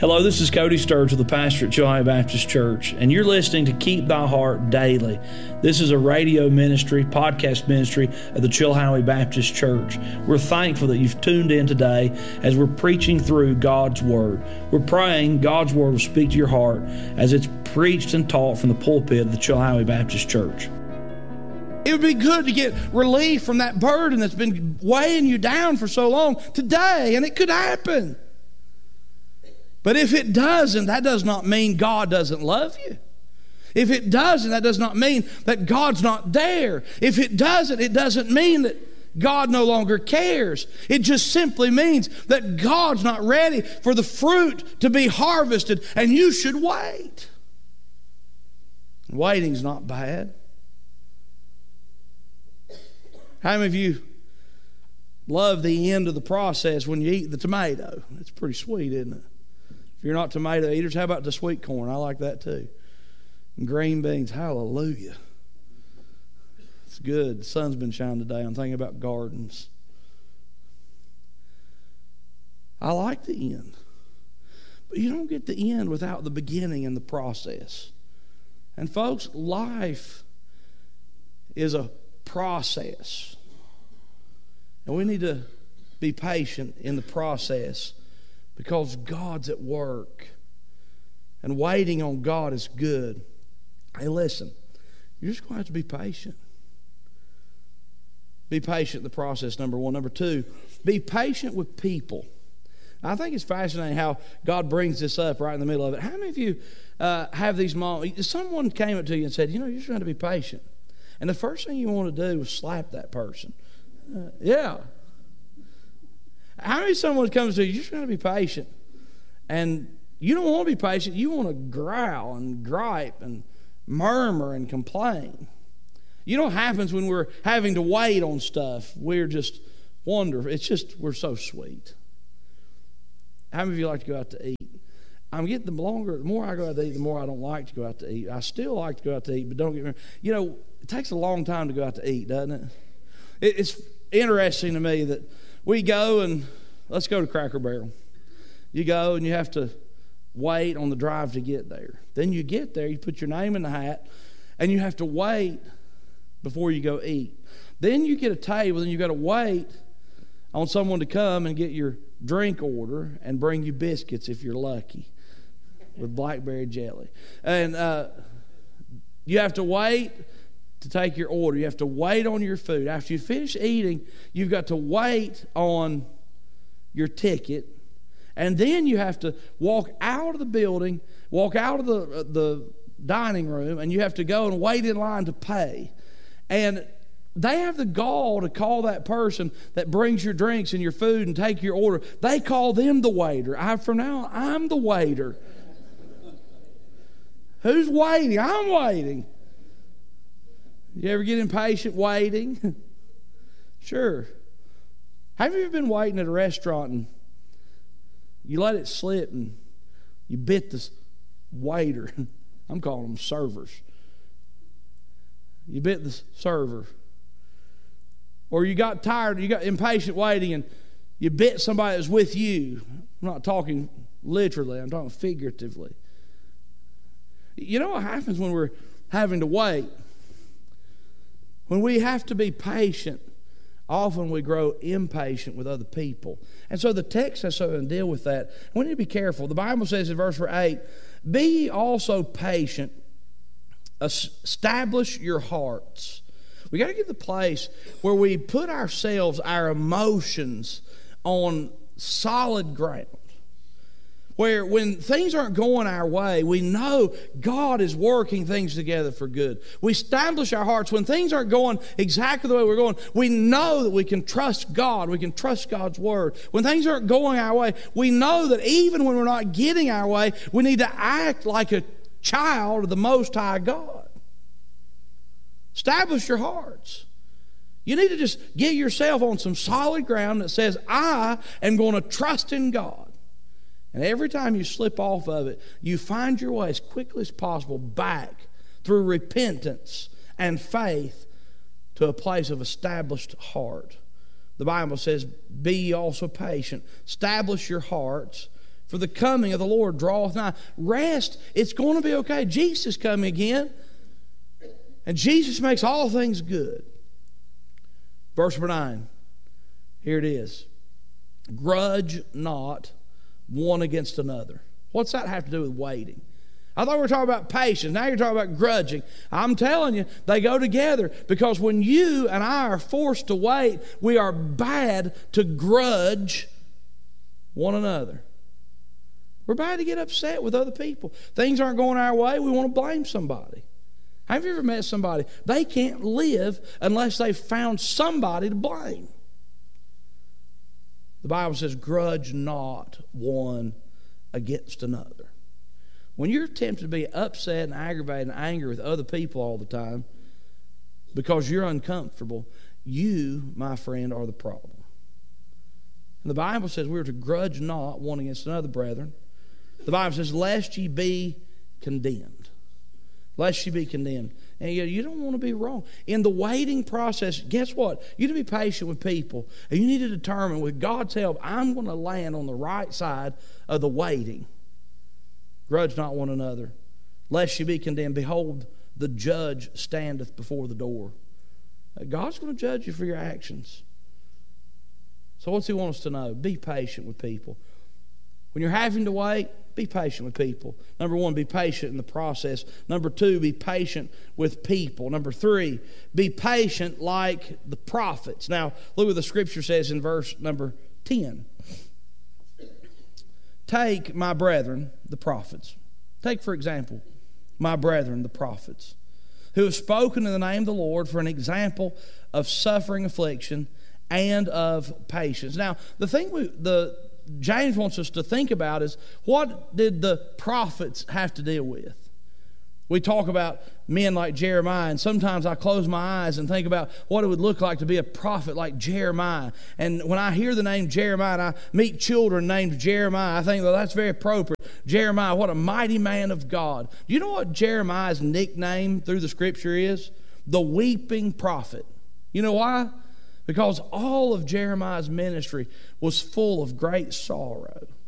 Hello, this is Cody Sturge, the pastor at Chilhowee Baptist Church, and you're listening to Keep Thy Heart Daily. This is a radio ministry, podcast ministry of the Chilhowee Baptist Church. We're thankful that you've tuned in today as we're preaching through God's Word. We're praying God's Word will speak to your heart as it's preached and taught from the pulpit of the Chilhowee Baptist Church. It would be good to get relief from that burden that's been weighing you down for so long today, and it could happen. But if it doesn't, that does not mean God doesn't love you. If it doesn't, that does not mean that God's not there. If it doesn't mean that God no longer cares. It just simply means that God's not ready for the fruit to be harvested, and you should wait. Waiting's not bad. How many of you love the end of the process when you eat the tomato? It's pretty sweet, isn't it? If you're not tomato eaters, how about the sweet corn? I like that too. And green beans, hallelujah. It's good. The sun's been shining today. I'm thinking about gardens. I like the end. But you don't get the end without the beginning and the process. And folks, life is a process. And we need to be patient in the process because God's at work. And waiting on God is good. Hey, listen, you're just going to have to be patient. Be patient in the process, number one. Number two, be patient with people. I think it's fascinating how God brings this up right in the middle of it. How many of you have these moments? Someone came up to you and said, you're just going to be patient. And the first thing you want to do is slap that person. Yeah. How many someone comes to you, you're just going to be patient. And you don't want to be patient. You want to growl and gripe and murmur and complain. You know what happens when we're having to wait on stuff? We're just wonderful. It's just, we're so sweet. How many of you like to go out to eat? I'm getting the more I go out to eat, the more I don't like to go out to eat. I still like to go out to eat, but don't get me wrong. It takes a long time to go out to eat, doesn't it? It's interesting to me that we go and let's go to Cracker Barrel. You go and you have to wait on the drive to get there. Then you get there, you put your name in the hat, and you have to wait before you go eat. Then you get a table, and you got to wait on someone to come and get your drink order and bring you biscuits if you're lucky with blackberry jelly. And you have to wait to take your order. You have to wait on your food. After you finish eating, you've got to wait on your ticket. And then you have to walk out of the building, walk out of the dining room, and you have to go and wait in line to pay. And they have the gall to call that person that brings your drinks and your food and take your order. They call them the waiter. From now on, I'm the waiter. Who's waiting? I'm waiting. You ever get impatient waiting? Sure. Have you ever been waiting at a restaurant and you let it slip and you bit the waiter? I'm calling them servers. You bit the server. Or you got tired, you got impatient waiting and you bit somebody that was with you. I'm not talking literally, I'm talking figuratively. You know what happens when we're having to wait? When we have to be patient, often we grow impatient with other people. And so the text has something to deal with that. We need to be careful. The Bible says in verse 8, be ye also patient, establish your hearts. We got to get to the place where we put ourselves, our emotions, on solid ground. Where when things aren't going our way, we know God is working things together for good. We establish our hearts. When things aren't going exactly the way we're going, we know that we can trust God. We can trust God's Word. When things aren't going our way, we know that even when we're not getting our way, we need to act like a child of the Most High God. Establish your hearts. You need to just get yourself on some solid ground that says, I am going to trust in God. And every time you slip off of it, you find your way as quickly as possible back through repentance and faith to a place of established heart. The Bible says, be ye also patient. Establish your hearts, for the coming of the Lord draweth nigh. Rest, it's going to be okay. Jesus is coming again, and Jesus makes all things good. Verse 9, here it is. Grudge not one against another. What's that have to do with waiting? I thought we were talking about patience. Now you're talking about grudging. I'm telling you, they go together, because when you and I are forced to wait, we are bad to grudge one another. We're bad to get upset with other people. Things aren't going our way, we want to blame somebody. Have you ever met somebody? They can't live unless they've found somebody to blame. The Bible says, grudge not one against another. When you're tempted to be upset and aggravated and angry with other people all the time because you're uncomfortable, you, my friend, are the problem. And the Bible says we're to grudge not one against another, brethren. The Bible says, lest ye be condemned. Lest ye be condemned. And you don't want to be wrong. In the waiting process, guess what? You need to be patient with people. And you need to determine, with God's help, I'm going to land on the right side of the waiting. Grudge not one another, lest ye be condemned. Behold, the judge standeth before the door. God's going to judge you for your actions. So what's He want us to know? Be patient with people. When you're having to wait, be patient with people. Number 1, be patient in the process. Number 2, be patient with people. Number 3, be patient like the prophets. Now, look what the Scripture says in verse number 10. Take my brethren, the prophets. Take, for example, my brethren, the prophets, who have spoken in the name of the Lord for an example of suffering, affliction, and of patience. Now, the thing James wants us to think about is, what did the prophets have to deal with? We talk about men like Jeremiah, and sometimes I close my eyes and think about what it would look like to be a prophet like Jeremiah. And when I hear the name Jeremiah and I meet children named Jeremiah, I think, well, that's very appropriate. Jeremiah, what a mighty man of God. Do you know what Jeremiah's nickname through the Scripture is? The weeping prophet. You know why? Because all of Jeremiah's ministry was full of great sorrow.